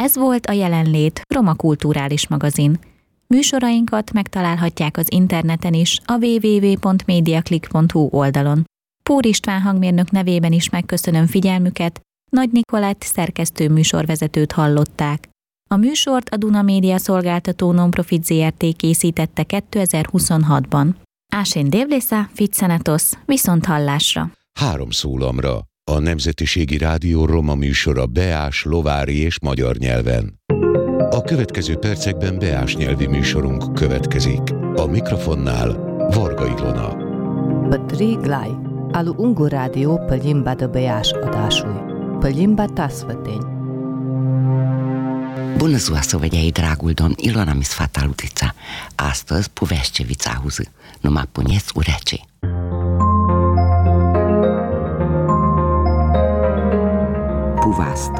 Ez volt a Jelenlét Roma Kulturális Magazin. Műsorainkat megtalálhatják az interneten is a www.mediaclick.hu oldalon. Pór István hangmérnök nevében is megköszönöm figyelmüket, Nagy Nikolett szerkesztő műsorvezetőt hallották. A műsort a Duna Média szolgáltató non-profit Zrt. Készítette 2026-ban. Ásén Dévlésza, Ficsenetos, viszont hallásra. 3 szólamra. A Nemzetiségi Rádió roma műsora beás, lovári és magyar nyelven. A következő percekben beás nyelvi műsorunk következik. A mikrofonnál Varga Ilona. Pătri Glai, alu Ungur Rádió pe limba de beás adásúj, pe limba tasvăteni. Bună ziua, săvădiai, dragul domn, Ilona mi sfata Lutița. Astăzi, Puveșcevița auză, numai puneți urece. Puvastă.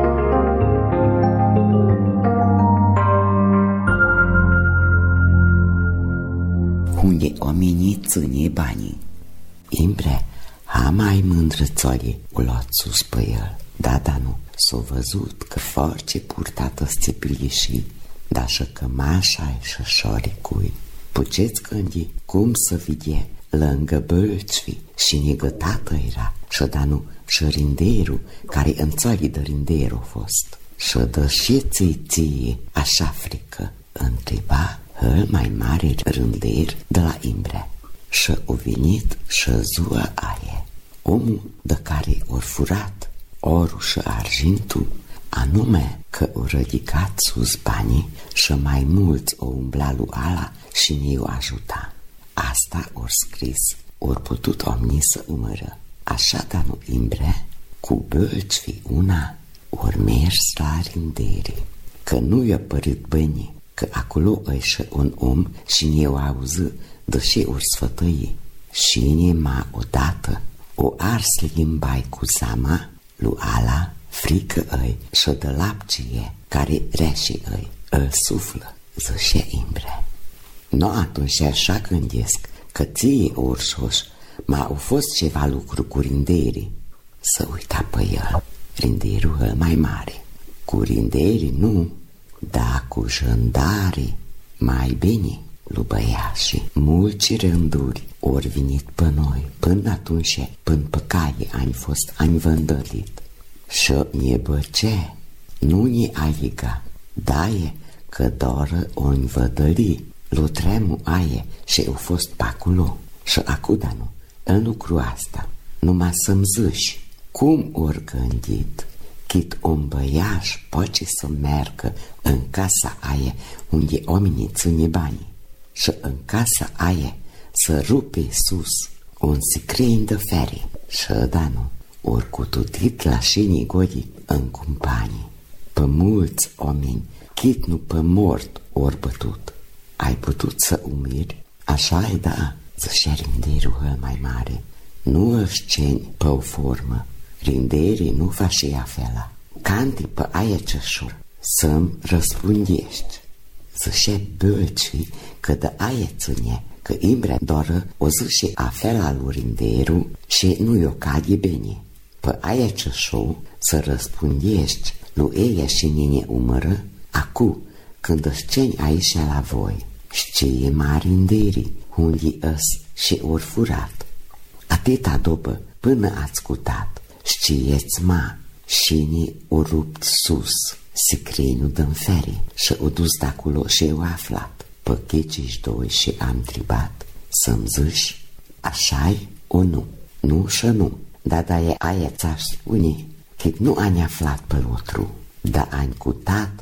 Unde oamenii ține banii. Imbre, ha mai mândră țolie, o luat sus pe el. Da, nu, s-a văzut că force purtată sțipilișii, dar și cămașa și șoricui. Puceți gândi cum să vidie lângă bălțvi și negătată era, și da nu, și rinderul, care în țării de rinder a fost. Și dă și ție, așa frică, întreba cel mai mare rânder de la Imbre. Și a venit și ziua aia, omul de care ori furat orul și argintul, anume că o ridicat sus banii și mai mulți o umbla lui ala și ne-o ajuta. Asta ori scris, ori putut omni să umără. Așa, dar nu Imbre, cu bălci una, ori mers la rindere, că nu i-a părut banii, că acolo ăișă un om și ne-o auză, deși ori sfătăie. Și nema odată o ars limbai cu zama, lui ala, frică îi și de lapcie, care reșe îi, îl suflă, zășe Imbre. No, atunci așa gândesc că ție orșoș m-au fost ceva lucru cu rinderii. Să uita pe el, rinderul îl mai mare. Cu rinderii nu, dar cu jandarii mai bine, lui băiașii. Mulți rânduri ori venit pe noi, până atunci, până pe caie ani fost ani vândălit. Și ne băce, nu ne aliga, daie că doră o-n vădări, lutremu aie și au fost pe acolo. Și acuda nu, în lucru asta, numai să-mi zici, cum ori gândit, chit un băiaș poate să meargă în casa aia unde oamenii ține banii și în casa aia să rupe sus un sicrein de ferie și da nu, ori cu tutit la șinii godii în companii. Pe mulți oameni, chit nu pe mort ori bătut, ai putut să umiri, așa-i da, zășea rinderul cel mai mare. Nu îl sceni pe o formă, rinderii nu fa și ea fela. Canti pe aia ceșur, să-mi răspundești. Zășea bălcii că de aia ține, că Imbre doră o zășe afela lui rinderul și nu i-o cade bine. Pe aia ceșur să răspundești lui eia și nene umără, acu, când își ceni aici la voi. Știe mari rinderii, unde îs și ori furat. Atâta după până ați scutat, știeți ma, șinii o rupt sus, sicreinul dă-n ferie și o dus de acolo și o aflat. Pe checiși doi și am întrebat, să-mi zici, așa-i o nu? Nu și nu, dar de aia ți-aș spune, că nu ani aflat pe lotru, dar ani cutat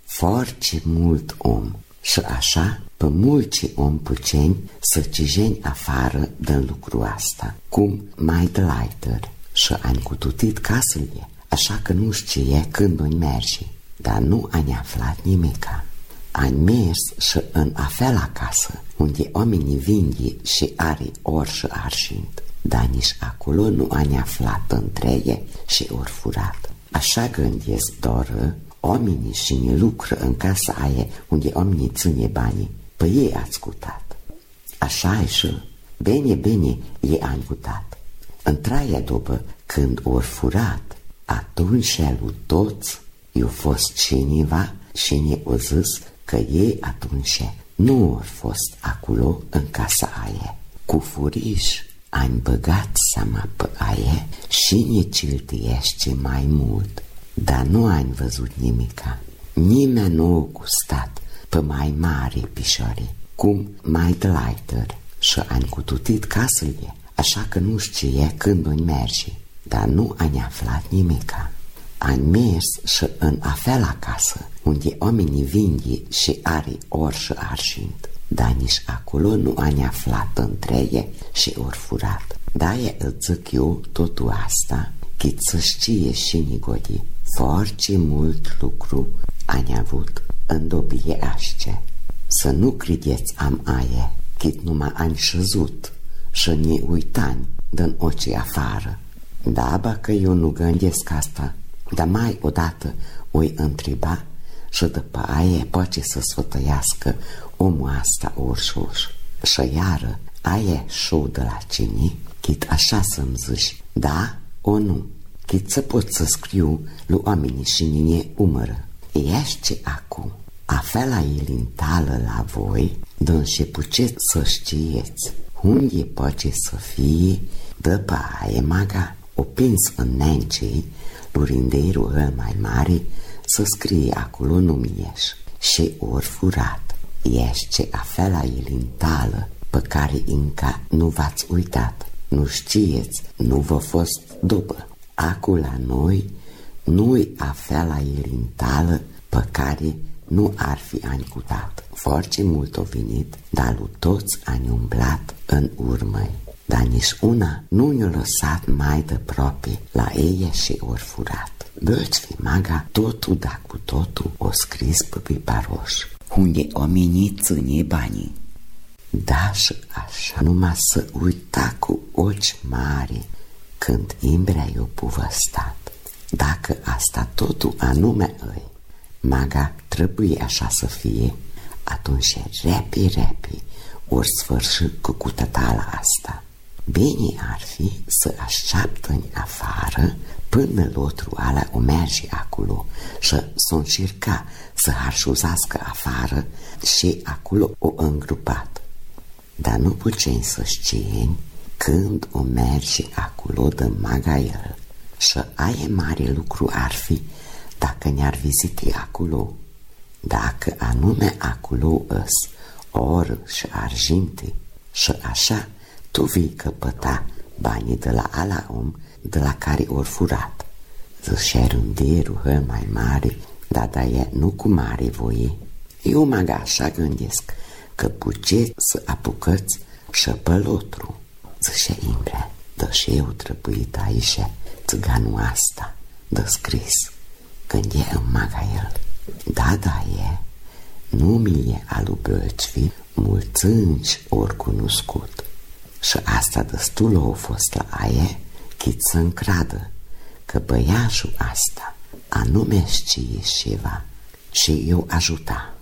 foarte mult om și așa pe mulți om puceni să cizeni afară din lucru asta, cum mai de laiter și ani cututit casele, așa că nu știe când o-i merge, dar nu ani aflat nimica. Ani mers și în afel acasă, unde oamenii vinde și are ori și argint, dar nici acolo nu ani aflat întreie și ori furat. Așa gândesc doar oamenii și ne lucră în casa aia unde oamenii ține banii, pe ei ați scutat. Așa e și, bine, ei a încutat. În traia după, când ori furat, atunci lui toți Eu fost cineva și ne-o zis că ei atunci nu au fost acolo în casa aia. Cu furiș am băgat seama pe aia și ne ciltiește mai mult, dar nu am văzut nimica. Nimeni nu a gustat pe mai mare pișori, cum mai delaitări, și am cututit casele, așa că nu știe când o merge, dar nu am aflat nimica. Am mers și în afela casă, unde oamenii vinde și are or și argint, dar nici acolo nu am aflat întreie și ori furat. De-aia îți zic eu totul asta, chit să știe și Nigodi, foarte mult lucru am avut în dobie asce. Să nu credeți am aie, chit numai am șezut și ne uitam din ochii afară. Da, ba că eu nu gândesc asta, dar mai odată o-i întreba și după aia poate să sfătăiască omul asta orșoș. Și iară aia șou de la cine, chit așa să-mi zici, da o nu, chit să pot să scriu lui oamenii și nine umără. Ești acum, afela el tală la voi, dând și puceți să știeți, unde poate să fie, după aia maga, o pins în nencei, lurindeirul îl mai mare, să scrie acolo numieș și ori furat. Ești afela el tală, pe care încă nu v-ați uitat. Nu știți, nu vă fost după. Acu la noi nu-i afela el tală pe care nu ar fi ancutat. Foarte mult o venit, dar lui toți ani umblat în urmă. Dar nici una nu ne-a lăsat mai deproape la ei și ori furat. Băci fi maga, totul da cu totul o scris pe piparoș, unde oamenii ține banii. Da, și așa, numai să uita cu ochi mari când Imbrea i-o povăstat. Dacă asta totul anume îi, maga trebuie așa să fie, atunci repi, ori sfârși cu cutătala asta. Bine ar fi să așteaptă-n afară până l'otru ala o merge acolo și s-o încerca să harșuzească afară și acolo o îngrupat. Dar nu putem să știm când o merge acolo de maga el. Și aia mare lucru ar fi dacă ne-ar vizite acolo. Dacă anume acolo îs or și arginte și așa, tu vei căpăta banii de la ala om de la care ori furat. Zășea rânderul hăl mai mare, dar de-aia nu cu mare voie. Eu mă așa gândesc că puteți să apucăți și pe l'otru. Zășea Imbrea, dă și eu trebuit aici țiganul asta, dă scris, când e în maga el. Da, e, nu mi-e alu Bălțvi, mulțânci ori cunoscut. Și asta destul a fost la aia, chit să încradă că băiașul asta anume știe ceva și eu ajuta.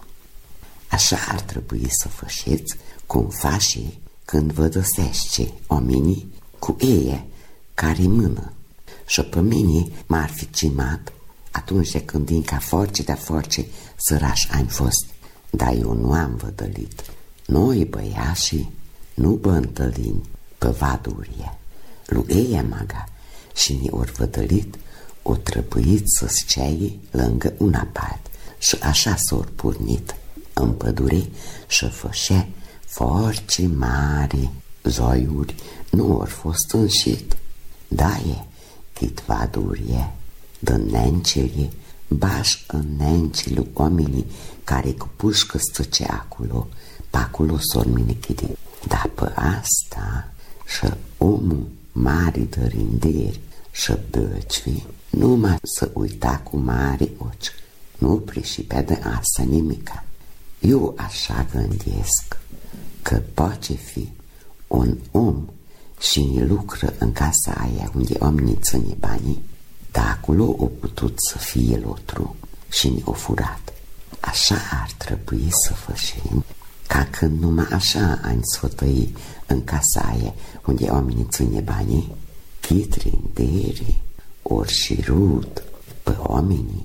Așa ar trebui să faceți cum faci când vă dăsește oamenii cu eie care mână. Și pe mine m-ar fi cimat atunci când încă force săraș am fost, dar eu nu am vădălit. Noi băiașii nu bă întâlnim pe vadurie. Lui eia maga și ne ori vădălit o trebuit să-ți ceie lângă un apart și așa s-or purnit în pădure și fășea foarte mari zoiuri, nu ori fost înșit. Da e, chit vadurie, dă nencele, baș în nencele oamenii care cu pușcă stăce acolo, pe acolo s-or minichidi. Dar pe asta și omul mari de rinderi și Bălțvi numai să uita cu mari ochi, nu prișipea de asta nimica. Eu așa gândesc că poate fi un om și ne lucră în casa aia unde oamenii ține banii, dar acolo o putut să fie l'otru și ne-o furat. Așa ar trebui să facem, ca când numai așa ani sfătăi în casa aia unde oamenii ține banii, chit rinderi, ori și rud pe oamenii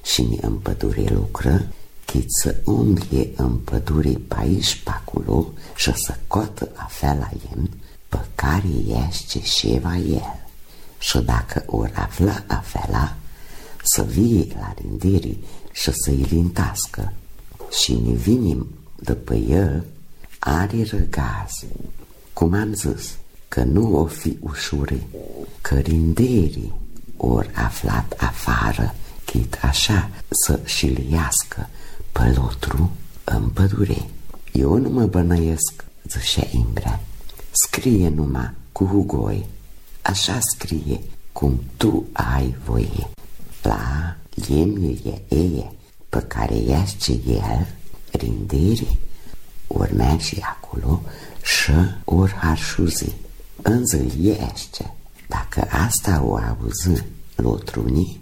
și în pădure lucră, chit să umblie în pădure pe aici pe acolo și să cotă afela iemn pe care ește șeva el. Și dacă ori afla afela, să vie la rinderii și să-i rintască. Și ne vinim după el, are răgaz. Cum am zis, că nu o fi ușure, că rinderii ori aflat afară, chit așa să șiliască pe lotru în pădure. Eu nu mă bănăiesc, zicea Imbre. Scrie numai cu hugoi, așa scrie cum tu ai voie. La lemnile eie pe care iaște el, rinderii, ori merge acolo și ori harșuzi. Înză iește. Dacă asta o auzi lotrunii,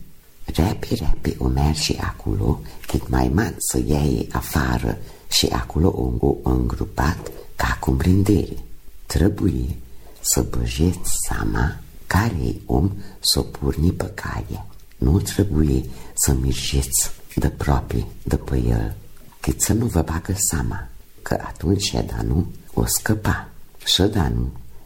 repe o merge acolo, cât mai mult să iei afară și acolo ongo îngrupat ca cum rinderii. Trebuie să băjeți seama care-i om s-o purni pe caie. Nu trebuie să mergeți de proprii după el, cât să nu vă bagă seama, că atunci Danu o scăpa. Și Danu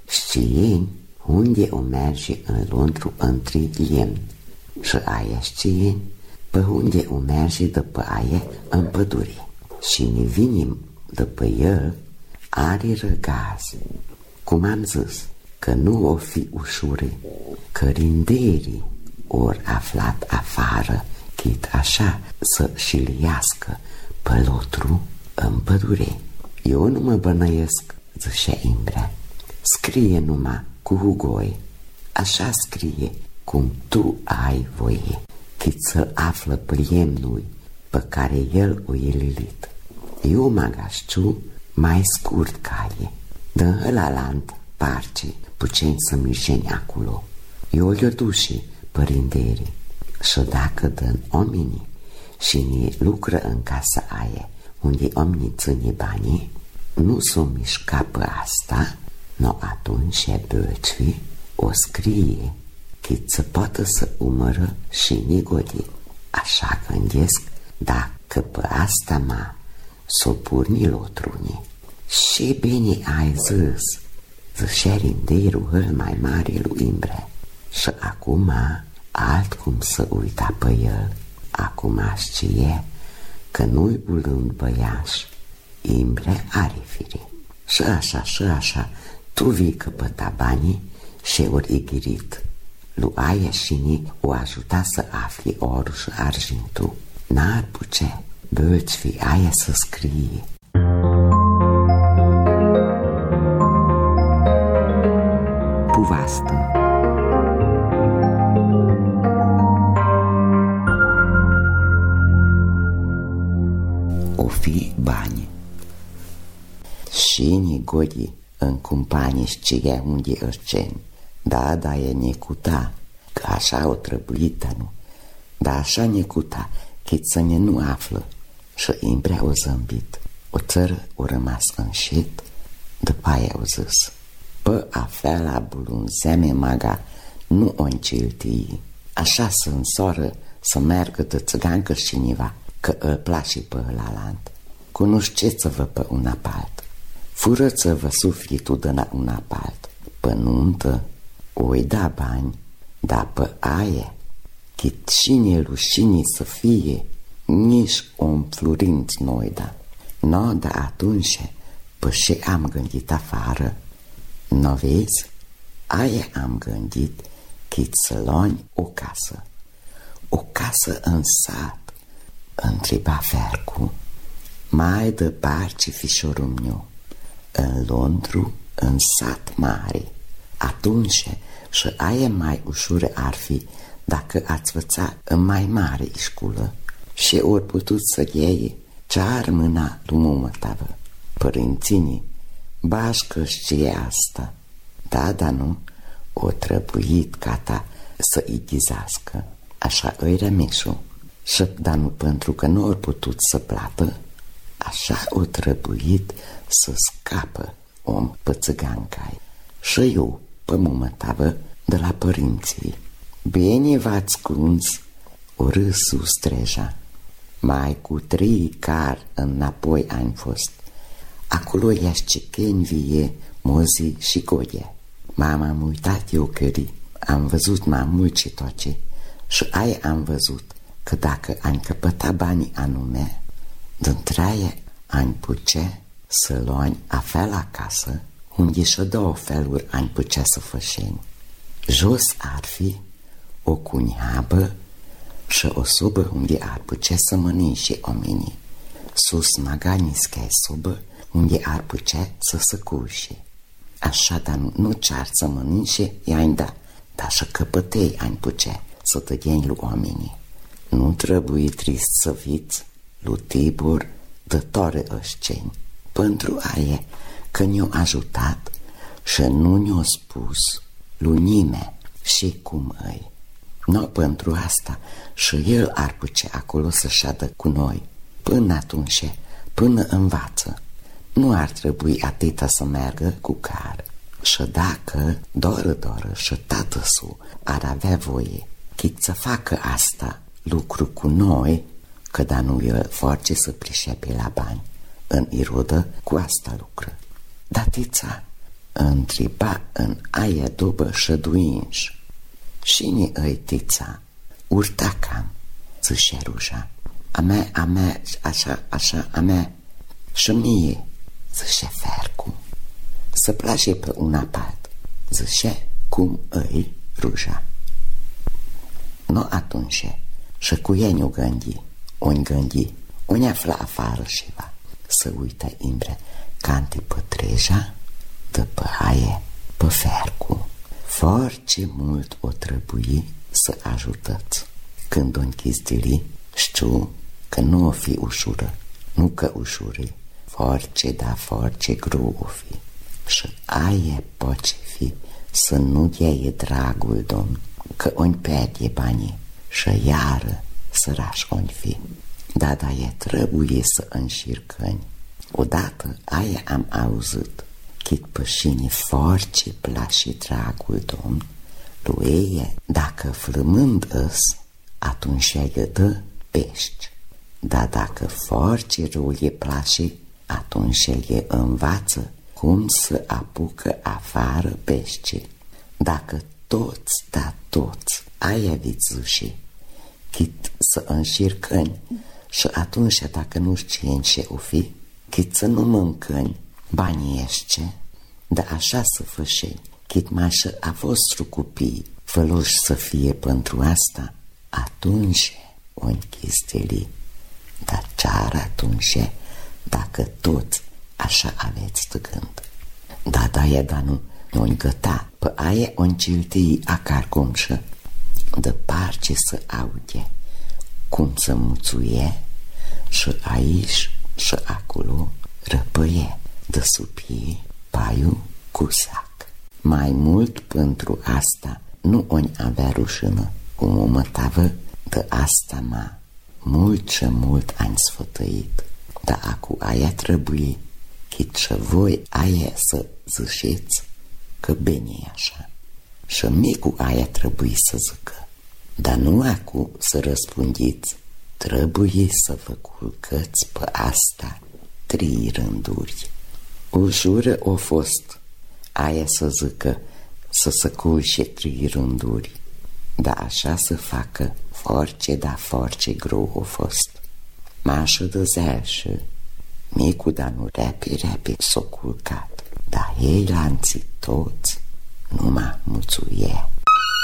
știe unde o merge în lontru între lemn și aia știe pe unde o merge după aia în pădure. Și ne vinim după el, are răgaz. Cum am zis, că nu o fi ușure, că rinderii ori aflat afară, chit așa să șiliască pe lotru în pădure. Eu nu mă bănăiesc, zicea Imbre. Scrie numai cu hugoi, așa scrie cum tu ai voie, chit să află pe lemnul pe care el o elilit. Eu magașciu mai scurt caie, dă ălalant parce puceni să mirjeni acolo. Eu le-o duși părinderii și dacă dă oamenii și ne lucră în casa aia unde oamenii ține banii, nu s-o mișca pe asta, no atunci bălcii o scrie cât să poată să umără și negodii. Așa gândesc, dacă pe asta s-o purni lotrunii. Și bine ai zis, zicea rinderul cel mai mare lui Imbre. Și acum altcum să uita pe el. Acum știe că nu-i bulând băiaș, Imbre are fire. Și așa, tu vii căpăta banii și ori ighirit. Lui aia și o ajuta să afli orul și argintul. N-ar puce, bălci fi aia să scrie. Puvastă. O fi bani. Și negodi în cumpanie știe unde își da, e necuta, că așa o trebuit, nu? Da, așa necuta, cât să ne nu află. Și Imbre o zâmbit. O țără o rămas înșit, după aia o zis: pă afela bulunzeme maga nu o înciltii, așa să însoară să meargă de țigancă cineva, că îl place pe ălalant. Cunoșteți-vă pe un apalt, furăță-vă sufletul de la un apalt, pe nuntă oi da bani, dar pe aia, chit cine lușine să fie, nici om florint noi da. No, da atunci, pe ce am gândit afară, no vezi, aia am gândit chit să luăm o casă în sat, întreba Fercu, mai departe fișorul meu, în Londru, în sat mare. Atunci și aia mai ușură ar fi dacă ați văța în mai mare școală și ori putut să iei ce-ar mâna lui mumătavă. Părinținii bașcă știe asta, da, nu, o trebuit cata să-i ghizească. Așa îi remeșu. Și Danu, pentru că nu ori putut să plată, așa o trebuit să scapă om pe țigancai. Și eu, pe mumătavă, de la părinții. Bine v-ați cluns, o râsul streja. Mai cu 3 car înapoi am fost. Acolo iașciceni vie, mozi și goie. M-am uitat eu cării, am văzut mai mult ce toace. Și aia am văzut că dacă am căpătat banii anume, dintr-aia am putea să luăm afel acasă, unde și două feluri am putea să fășeni. Jos ar fi o cuniabă și o sobă unde ar putea să mănânce oamenii. Sus maganisca sobă unde ar putea să se cușe. Așa, dar nu ce-ar să mănânce, i-am da, dar și căpătei am putea să tăgeni lui oamenii. Nu trebuie trist să fiți lui Tibor de tore ășceni. Pentru aia că ne-o ajutat și nu ne-o spus lui nimeni și cum îi. No, pentru asta și el ar putea acolo să șadă cu noi. Până atunci, până învață, nu ar trebui atâta să meargă cu car. Și dacă doră și tatăsu ar avea voie chit să facă asta lucru cu noi, că da nu el foarte să prișepe la bani, în irodă cu asta lucră. Dar tița întreba în aia dubă șăduinși. Și-ni îi tița, urta cam, zicea Ruja. A mea, așa, a mea, și mie, zicea Fercu. Să place pe un apat, zicea cum îi Ruja. No atunci, și cu ea ne-o gândi, o-ni afla afară ceva, să uita Imbre, canti pe treja, după aia pe Fercu. Foarte mult o trebuie să ajutați. Când o închizdi, știu că nu o fi ușură, nu că ușură, foarte greu o fi. Și aia poate fi să nu dea dragul Domn, că o-n pierde banii și iară săraș o-n fi. Da, e trebuie să înșircăni. Odată aia am auzit, chit pășini foarte place dragul Domn, lui ei, dacă flămând îs, atunci îi dă pești. Dar dacă foarte rău îi place, atunci îi învață cum să apucă afară pești. Dacă toți, aia viți zuși, chit să înșircăni, și atunci dacă nu știi ce o fi, chit să nu mâncăni banii ești, dar așa să fășeni, chit mașă a vostru copii făloși să fie pentru asta, atunci o închisteli. Dar ce-ar atunci dacă toți așa aveți de gând? Da, nu o-n găta, pe aia o-n ciltii acar cumșă, de parce să aude cum să muțuie și aici și acolo răpăie de supie paiul cu sac. Mai mult pentru asta nu o-ni avea rușină, cum o mătavă de asta mult am sfătăit, dar acu aia trebuie chit și voi aia să ziceți că bine e așa. Și micu aia trebuie să zică, dar nu acu să răspundiți, trebuie să vă culcați pe asta 3 rânduri. O jură o fost aia să zică să se culce 3 rânduri, dar așa să facă foarte greu o fost. Mașă de zeașă, micu dar nu rapi s-o culcat, dar ei lanții toți numai mulțuie.